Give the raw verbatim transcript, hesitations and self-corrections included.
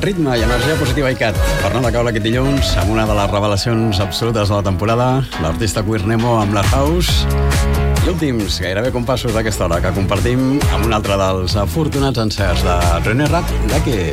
ritme i energia positiva i cat per no decaure aquest dilluns amb una de les revelacions absolutes de la temporada, l'artista queer Nemo amb la House. I últims, gairebé compassos d'aquesta hora que compartim amb un altre dels afortunats encerts de René Rapp, de que